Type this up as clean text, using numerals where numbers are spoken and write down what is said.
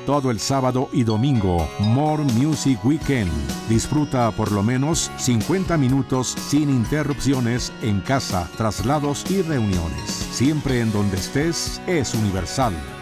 todo el sábado y domingo. More Music Weekend. Disfruta por lo menos 50 minutos sin interrupciones en casa, traslados y reuniones. Siempre en donde estés es Universal.